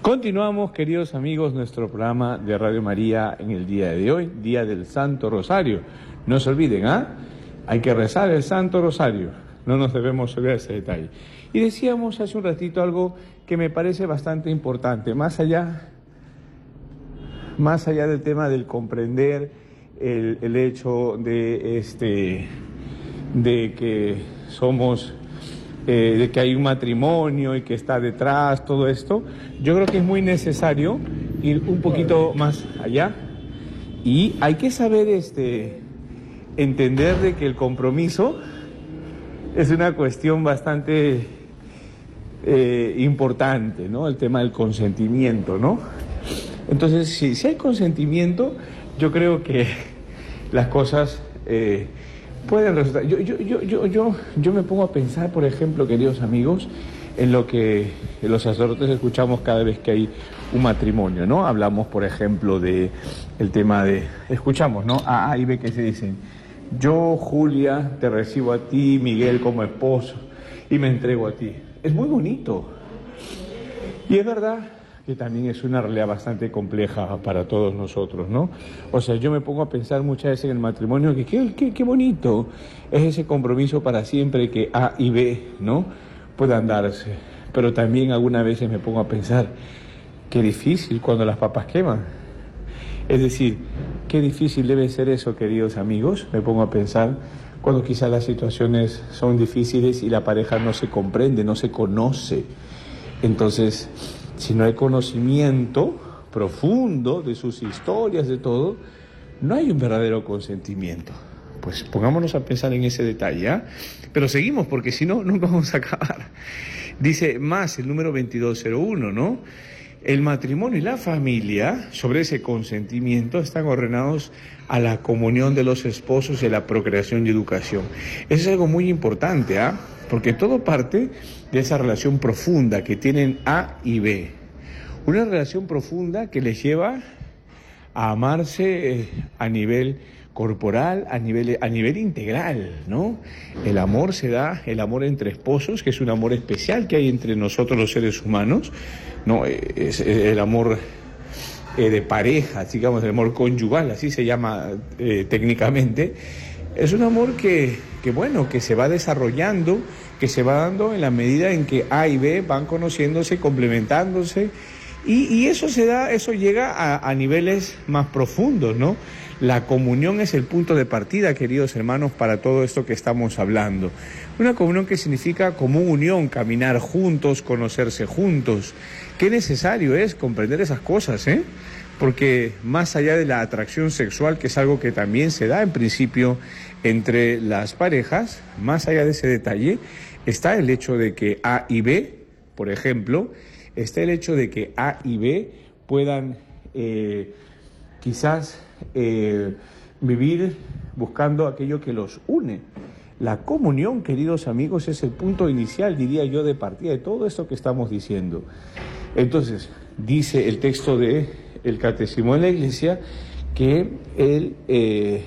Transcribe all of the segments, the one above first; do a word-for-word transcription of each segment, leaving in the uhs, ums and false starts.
Continuamos, queridos amigos, nuestro programa de Radio María en el día de hoy, Día del Santo Rosario. No se olviden, ¿ah? Hay que rezar el Santo Rosario, no nos debemos olvidar ese detalle. Y decíamos hace un ratito algo que me parece bastante importante, más allá, más allá del tema del comprender el, el hecho de, este, de que somos... Eh, de que hay un matrimonio y que está detrás, todo esto, yo creo que es muy necesario ir un poquito más allá y hay que saber este, entender de que el compromiso es una cuestión bastante eh, importante, ¿no? El tema del consentimiento, ¿no? Entonces, si, si hay consentimiento, yo creo que las cosas... Eh, pueden resultar. Yo, yo, yo, yo, yo, yo me pongo a pensar, por ejemplo, queridos amigos, en lo que los sacerdotes escuchamos cada vez que hay un matrimonio, ¿no? Hablamos, por ejemplo, de el tema de, escuchamos, ¿no? A, A y B que se dicen, yo, Julia, te recibo a ti, Miguel, como esposo, y me entrego a ti. Es muy bonito. Y es verdad que también es una realidad bastante compleja para todos nosotros, ¿no? O sea, yo me pongo a pensar muchas veces en el matrimonio, que qué, qué, qué bonito es ese compromiso para siempre que A y B, ¿no?, puedan darse. Pero también algunas veces me pongo a pensar, qué difícil cuando las papas queman. Es decir, qué difícil debe ser eso, queridos amigos, me pongo a pensar, cuando quizás las situaciones son difíciles y la pareja no se comprende, no se conoce. Entonces... si no hay conocimiento profundo de sus historias, de todo, no hay un verdadero consentimiento. Pues pongámonos a pensar en ese detalle, ¿eh? Pero seguimos, porque si no, nunca vamos a acabar. Dice más el número veintidós cero uno, ¿no? El matrimonio y la familia, sobre ese consentimiento, están ordenados a la comunión de los esposos y a la procreación y educación. Eso es algo muy importante, ¿ah? ¿eh? Porque todo parte de esa relación profunda que tienen A y B. Una relación profunda que les lleva a amarse eh, a nivel corporal, a nivel, a nivel integral, ¿no? El amor se da, el amor entre esposos, que es un amor especial que hay entre nosotros los seres humanos, ¿no? Es, es el amor eh, de pareja, digamos, el amor conyugal, así se llama eh, técnicamente. Es un amor que, que, bueno, que se va desarrollando, que se va dando en la medida en que A y B van conociéndose, complementándose, y, y eso se da, eso llega a, a niveles más profundos, ¿no? La comunión es el punto de partida, queridos hermanos, para todo esto que estamos hablando. Una comunión que significa común unión, caminar juntos, conocerse juntos. Qué necesario es comprender esas cosas, ¿eh? Porque más allá de la atracción sexual, que es algo que también se da en principio entre las parejas, más allá de ese detalle, está el hecho de que A y B, por ejemplo, está el hecho de que A y B puedan eh, quizás eh, vivir buscando aquello que los une. La comunión, queridos amigos, es el punto inicial, diría yo, de partida de todo esto que estamos diciendo. Entonces, dice el texto de el Catecismo de la Iglesia que el, eh,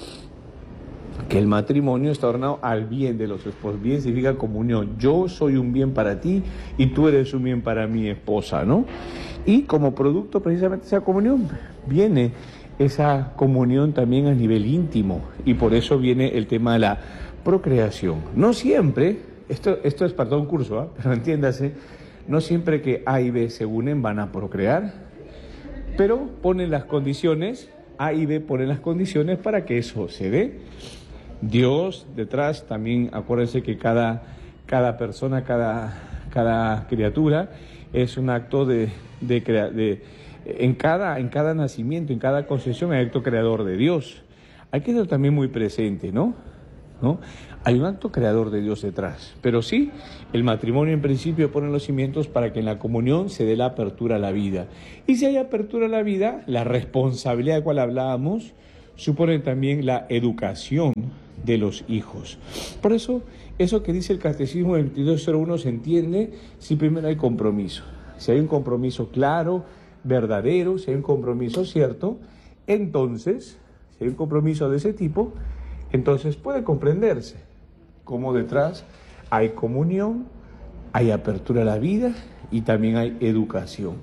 que el matrimonio está ordenado al bien de los esposos. Bien significa comunión. Yo soy un bien para ti y tú eres un bien para mi esposa, ¿no? Y como producto precisamente de esa comunión viene esa comunión también a nivel íntimo, y por eso viene el tema de la procreación. No siempre, esto, esto es para todo un curso, ¿eh? Pero entiéndase, no siempre que A y B se unen van a procrear, pero ponen las condiciones, A y B ponen las condiciones para que eso se dé. Dios detrás también, acuérdense que cada, cada persona, cada, cada criatura es un acto de, de, crea, de en, cada, en cada nacimiento, en cada concepción hay acto creador de Dios. Hay que estar también muy presente, ¿no? ¿No? Hay un acto creador de Dios detrás, pero sí, el matrimonio en principio pone los cimientos para que en la comunión se dé la apertura a la vida. Y si hay apertura a la vida, la responsabilidad de la cual hablábamos supone también la educación de los hijos. Por eso, eso que dice el Catecismo veintidós cero uno se entiende si primero hay compromiso. Si hay un compromiso claro, verdadero, si hay un compromiso cierto, entonces, si hay un compromiso de ese tipo, entonces puede comprenderse cómo detrás hay comunión, hay apertura a la vida y también hay educación.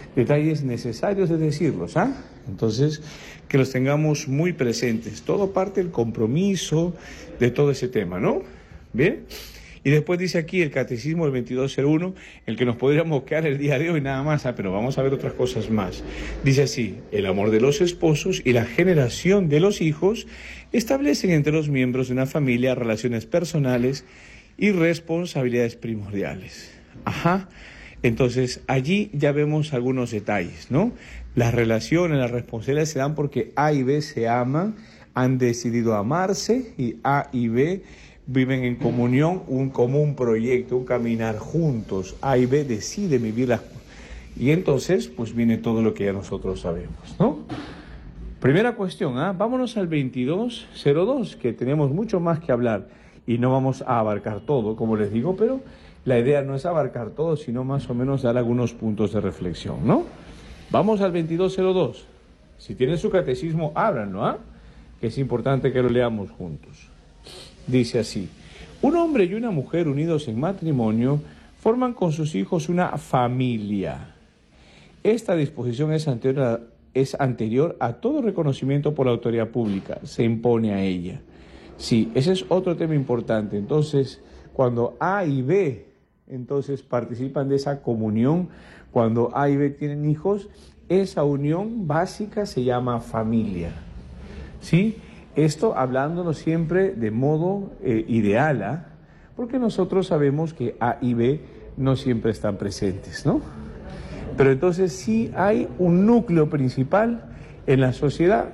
detalles necesarios de decirlos, ¿ah? Entonces, que los tengamos muy presentes. Todo parte del compromiso de todo ese tema, ¿no? ¿Bien? Y después dice aquí el Catecismo del veintidós cero uno, el que nos podríamos quedar el día de hoy nada más, ah, pero vamos a ver otras cosas más. Dice así: el amor de los esposos y la generación de los hijos establecen entre los miembros de una familia relaciones personales y responsabilidades primordiales. Ajá. Entonces, allí ya vemos algunos detalles, ¿no? Las relaciones, las responsabilidades se dan porque A y B se aman, han decidido amarse, y A y B viven en comunión, un común proyecto, un caminar juntos. A y B deciden vivirlas. Y entonces, pues viene todo lo que ya nosotros sabemos, ¿no? Primera cuestión, ¿ah? Vámonos al veintidós cero dos, que tenemos mucho más que hablar y no vamos a abarcar todo, como les digo, pero la idea no es abarcar todo, sino más o menos dar algunos puntos de reflexión, ¿no? Vamos al veintidós cero dos. Si tienen su catecismo, ábranlo, ¿ah? Que es importante que lo leamos juntos. Dice así: un hombre y una mujer unidos en matrimonio forman con sus hijos una familia. Esta disposición es anterior a, es anterior a todo reconocimiento por la autoridad pública, se impone a ella. Sí, ese es otro tema importante. Entonces, cuando A y B entonces participan de esa comunión, cuando A y B tienen hijos, esa unión básica se llama familia. ¿Sí? Esto hablándonos siempre de modo eh, ideal, ¿ah? Porque nosotros sabemos que A y B no siempre están presentes, ¿no? Pero entonces sí hay un núcleo principal en la sociedad.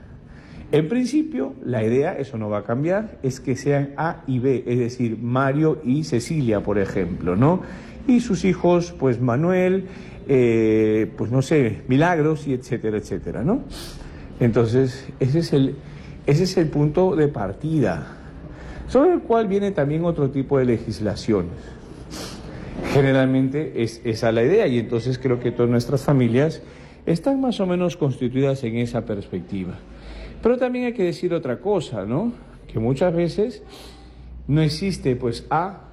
En principio, la idea, eso no va a cambiar, es que sean A y B, es decir, Mario y Cecilia, por ejemplo, ¿no? Y sus hijos, pues Manuel, eh, pues no sé, Milagros, y etcétera, etcétera, ¿no? Entonces, ese es el, ese es el punto de partida, sobre el cual viene también otro tipo de legislaciones. Generalmente es esa la idea, y entonces creo que todas nuestras familias están más o menos constituidas en esa perspectiva. Pero también hay que decir otra cosa, ¿no? Que muchas veces no existe pues A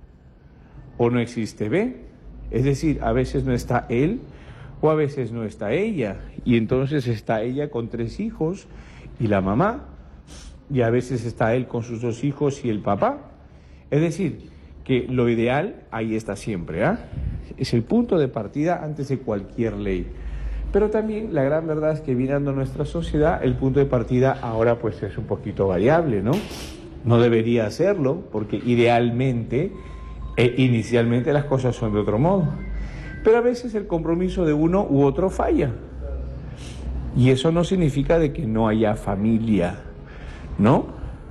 o no existe B. Es decir, a veces no está él o a veces no está ella. Y entonces está ella con tres hijos y la mamá. Y a veces está él con sus dos hijos y el papá. Es decir, que lo ideal ahí está siempre, ¿ah? Es el punto de partida antes de cualquier ley. Pero también la gran verdad es que mirando nuestra sociedad, el punto de partida ahora pues es un poquito variable, ¿no? No debería hacerlo, porque idealmente, e inicialmente las cosas son de otro modo. Pero a veces el compromiso de uno u otro falla. Y eso no significa de que no haya familia, ¿no?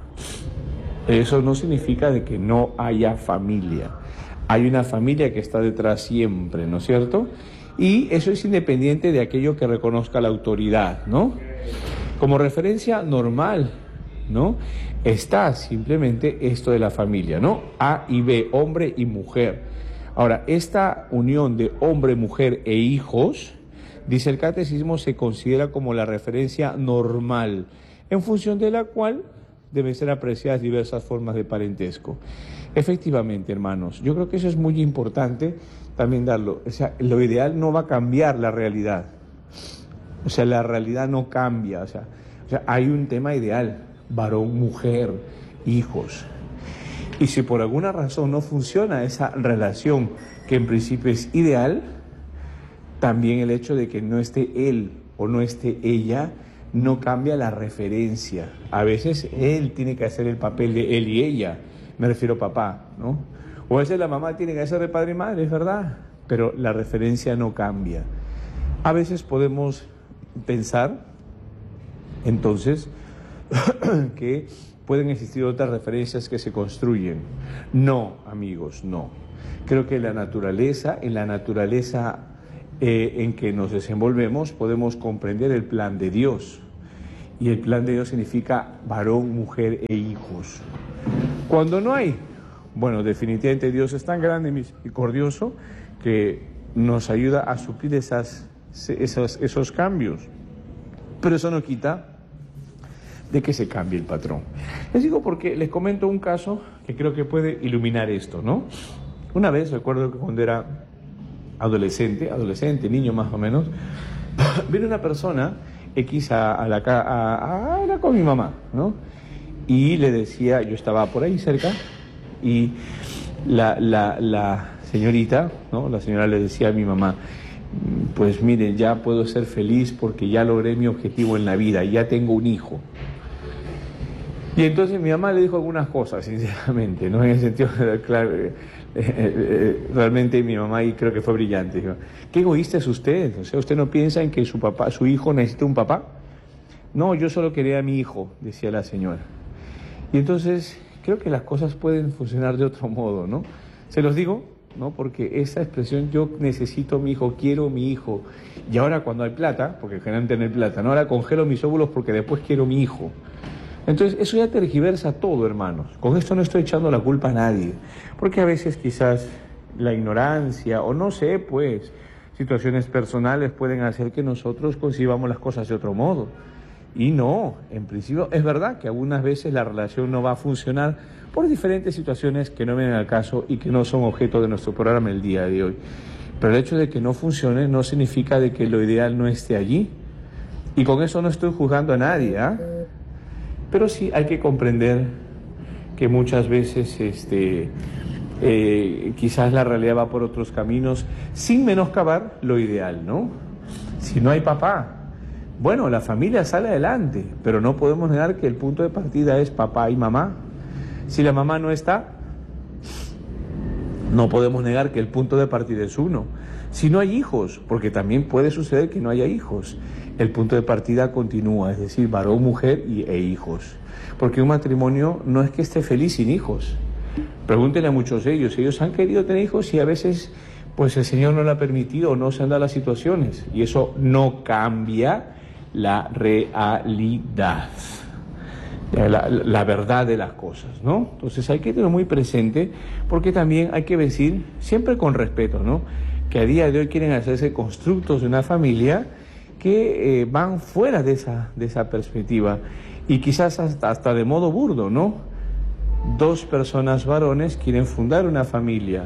Eso no significa de que no haya familia. Hay una familia que está detrás siempre, ¿no es cierto? Y eso es independiente de aquello que reconozca la autoridad, ¿no? Como referencia normal, ¿no? Está simplemente esto de la familia, ¿no? A y B, hombre y mujer. Ahora, esta unión de hombre, mujer e hijos, dice el catecismo, se considera como la referencia normal, en función de la cual deben ser apreciadas diversas formas de parentesco. Efectivamente, hermanos, yo creo que eso es muy importante también darlo. O sea, lo ideal no va a cambiar la realidad. O sea, la realidad no cambia. O sea, o sea, hay un tema ideal, varón, mujer, hijos. Y si por alguna razón no funciona esa relación que en principio es ideal, también el hecho de que no esté él o no esté ella no cambia la referencia. A veces él tiene que hacer el papel de él y ella, me refiero a papá, ¿no? O a veces la mamá tiene que hacer de padre y madre, es verdad, pero la referencia no cambia. A veces podemos pensar, entonces, que pueden existir otras referencias que se construyen. No, amigos, no. Creo que la naturaleza, en la naturaleza eh, en que nos desenvolvemos, podemos comprender el plan de Dios. Y el plan de Dios significa varón, mujer e hijos. Cuando no hay, bueno, definitivamente Dios es tan grande y misericordioso que nos ayuda a suplir esas, esos, esos cambios. Pero eso no quita de que se cambie el patrón. Les digo porque les comento un caso que creo que puede iluminar esto, ¿no? Una vez recuerdo que cuando era adolescente, adolescente, niño más o menos, viene una persona X a, a la ca- a, a hablar con mi mamá, ¿no? Y le decía, yo estaba por ahí cerca, y la, la, la señorita, ¿no? La señora le decía a mi mamá, pues mire, ya puedo ser feliz porque ya logré mi objetivo en la vida, ya tengo un hijo. Y entonces mi mamá le dijo algunas cosas, sinceramente, ¿no? En el sentido, claro, eh, eh, realmente mi mamá ahí creo que fue brillante. Dijo, ¿qué egoísta es usted? O sea, ¿usted no piensa en que su papá, su hijo necesita un papá? No, yo solo quería a mi hijo, decía la señora. Y entonces creo que las cosas pueden funcionar de otro modo, ¿no? Se los digo, ¿no? Porque esa expresión, yo necesito a mi hijo, quiero a mi hijo, y ahora cuando hay plata, porque generalmente no hay plata, ¿no? Ahora congelo mis óvulos porque después quiero a mi hijo. Entonces, eso ya tergiversa todo, hermanos. Con esto no estoy echando la culpa a nadie, porque a veces quizás la ignorancia, o no sé, pues, situaciones personales pueden hacer que nosotros concibamos las cosas de otro modo. Y no, en principio, es verdad que algunas veces la relación no va a funcionar por diferentes situaciones que no vienen al caso y que no son objeto de nuestro programa el día de hoy. Pero el hecho de que no funcione no significa de que lo ideal no esté allí. Y con eso no estoy juzgando a nadie, ¿ah? ¿eh? Pero sí hay que comprender que muchas veces este, eh, quizás la realidad va por otros caminos, sin menoscabar lo ideal, ¿no? Si no hay papá, bueno, la familia sale adelante, pero no podemos negar que el punto de partida es papá y mamá. Si la mamá no está, no podemos negar que el punto de partida es uno. Si no hay hijos, porque también puede suceder que no haya hijos, el punto de partida continúa, es decir, varón, mujer y, e hijos. Porque un matrimonio no es que esté feliz sin hijos. Pregúntenle a muchos de ellos, ellos han querido tener hijos y a veces pues el Señor no lo ha permitido o no se han dado las situaciones. Y eso no cambia la realidad, la, la, la verdad de las cosas, ¿no? Entonces hay que tenerlo muy presente, porque también hay que decir, siempre con respeto, ¿no?, que a día de hoy quieren hacerse constructos de una familia que eh, van fuera de esa, de esa perspectiva, y quizás hasta, hasta de modo burdo, ¿no? Dos personas varones quieren fundar una familia,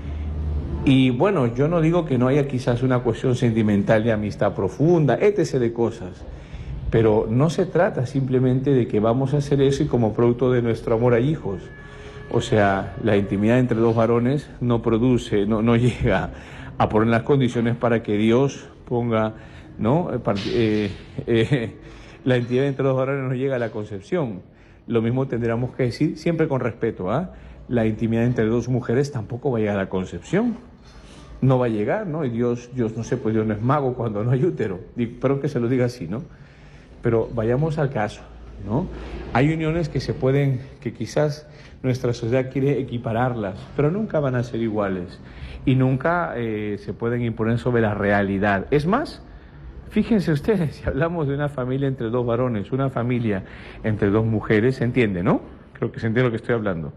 y bueno, yo no digo que no haya quizás una cuestión sentimental de amistad profunda, etcétera de cosas, pero no se trata simplemente de que vamos a hacer eso y como producto de nuestro amor a hijos. O sea, la intimidad entre dos varones no produce, no, no llega a poner las condiciones para que Dios ponga, ¿no? Eh, eh, la intimidad entre dos varones no llega a la concepción. Lo mismo tendríamos que decir, siempre con respeto, ¿ah? ¿eh? La intimidad entre dos mujeres tampoco va a llegar a la concepción. No va a llegar, ¿no? Y Dios, Dios no sé, pues Dios no es mago cuando no hay útero. Espero que se lo diga así, ¿no? Pero vayamos al caso, ¿no? Hay uniones que se pueden, que quizás nuestra sociedad quiere equipararlas, pero nunca van a ser iguales y nunca eh, se pueden imponer sobre la realidad. Es más, fíjense ustedes, si hablamos de una familia entre dos varones, una familia entre dos mujeres, se entiende, ¿no? Creo que se entiende lo que estoy hablando.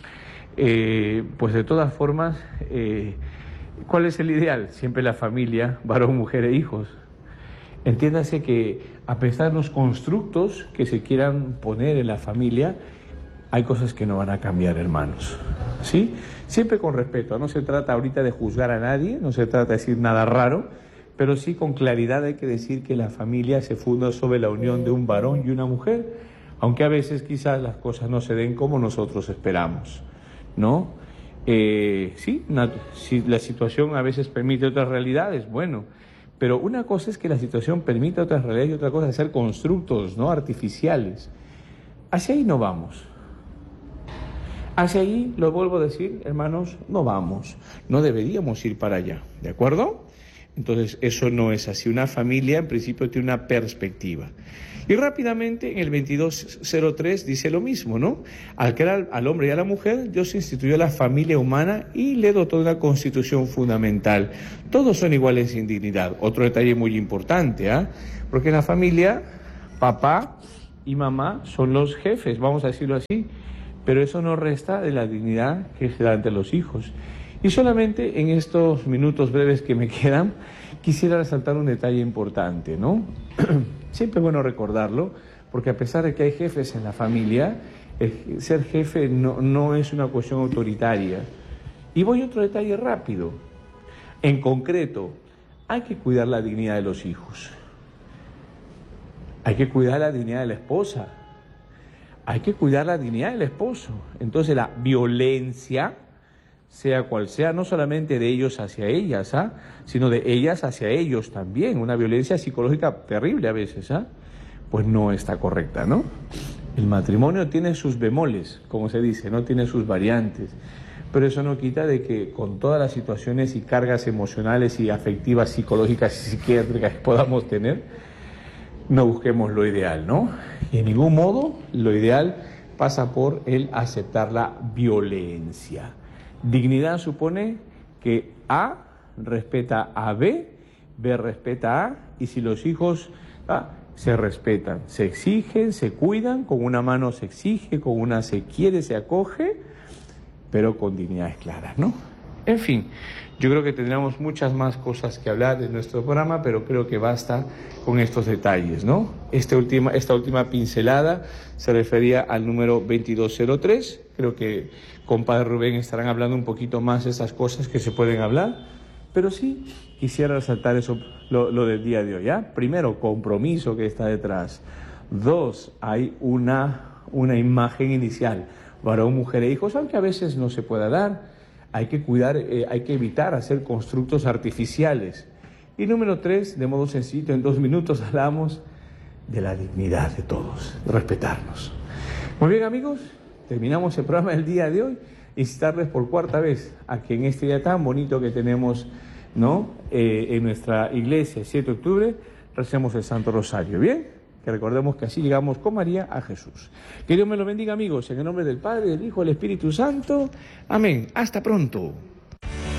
Eh, pues de todas formas, eh, ¿cuál es el ideal? Siempre la familia, varón, mujer e hijos. Entiéndase que a pesar de los constructos que se quieran poner en la familia, hay cosas que no van a cambiar, hermanos, ¿sí? Siempre con respeto, no se trata ahorita de juzgar a nadie, no se trata de decir nada raro, pero sí con claridad hay que decir que la familia se funda sobre la unión de un varón y una mujer, aunque a veces quizás las cosas no se den como nosotros esperamos, ¿no? Eh, sí, si la situación a veces permite otras realidades, bueno, pero una cosa es que la situación permita otras realidades y otra cosa es hacer constructos, ¿no?, artificiales. Hacia ahí no vamos. Hacia ahí, lo vuelvo a decir, hermanos, no vamos. No deberíamos ir para allá, ¿de acuerdo? Entonces, eso no es así. Una familia, en principio, tiene una perspectiva. Y rápidamente, en el veintidós cero tres dice lo mismo, ¿no? Al crear al hombre y a la mujer, Dios instituyó la familia humana y le dotó de una constitución fundamental. Todos son iguales en dignidad. Otro detalle muy importante, ¿ah? ¿eh? Porque en la familia, papá y mamá son los jefes, vamos a decirlo así, pero eso no resta de la dignidad que se da ante los hijos. Y solamente en estos minutos breves que me quedan, quisiera resaltar un detalle importante, ¿no? Siempre es bueno recordarlo, porque a pesar de que hay jefes en la familia, el ser jefe no, no es una cuestión autoritaria. Y voy a otro detalle rápido. En concreto, hay que cuidar la dignidad de los hijos. Hay que cuidar la dignidad de la esposa. Hay que cuidar la dignidad del esposo. Entonces la violencia, sea cual sea, no solamente de ellos hacia ellas, ¿ah? sino de ellas hacia ellos también, una violencia psicológica terrible a veces, ¿ah? pues no está correcta, ¿no? El matrimonio tiene sus bemoles, como se dice, no tiene sus variantes, pero eso no quita de que con todas las situaciones y cargas emocionales y afectivas, psicológicas y psiquiátricas que podamos tener, no busquemos lo ideal, ¿no? Y en ningún modo lo ideal pasa por el aceptar la violencia. Dignidad supone que A respeta a B, B respeta a A, y si los hijos ah, se respetan, se exigen, se cuidan, con una mano se exige, con una se quiere, se acoge, pero con dignidades claras, ¿no? En fin, yo creo que tendremos muchas más cosas que hablar de nuestro programa, pero creo que basta con estos detalles, ¿no? Esta última, esta última pincelada se refería al número veintidós cero tres. Creo que con Padre Rubén estarán hablando un poquito más de esas cosas que se pueden hablar, pero sí quisiera resaltar eso, lo, lo del día de hoy, ¿ya? Primero, compromiso que está detrás. Dos, hay una, una imagen inicial, varón, mujer e hijos, aunque a veces no se pueda dar. Hay que cuidar, eh, hay que evitar hacer constructos artificiales. Y número tres, de modo sencillo, en dos minutos hablamos de la dignidad de todos, de respetarnos. Muy bien, amigos, terminamos el programa del día de hoy. Instarles por cuarta vez a que en este día tan bonito que tenemos, ¿no? Eh, en nuestra iglesia, siete de octubre, recemos el Santo Rosario, ¿bien? Que recordemos que así llegamos con María a Jesús. Que Dios me lo bendiga, amigos, en el nombre del Padre, del Hijo y del Espíritu Santo. Amén. Hasta pronto.